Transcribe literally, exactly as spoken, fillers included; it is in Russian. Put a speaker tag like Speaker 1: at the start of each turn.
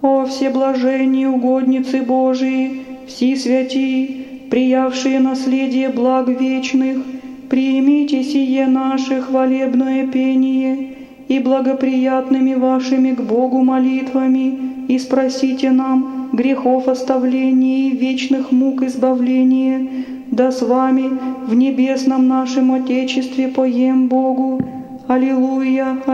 Speaker 1: О всеблаженные угодницы Божии, все святии, приявшие наследие благ вечных, примите сие наше хвалебное пение и благоприятными вашими к Богу молитвами, и спросите нам грехов оставления и вечных мук избавления, да с вами в небесном нашем Отечестве поем Богу. Аллилуйя!